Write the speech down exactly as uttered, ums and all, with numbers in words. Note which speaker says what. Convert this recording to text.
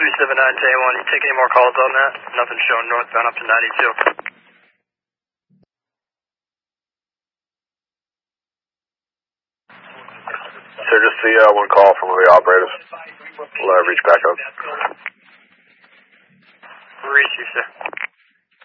Speaker 1: three seven nine to A one, you take any more calls on that? Nothing showing northbound up to ninety-two.
Speaker 2: Sir, just the uh, one call from one of the operators. We'll uh, reach back up.
Speaker 1: Reach you, sir.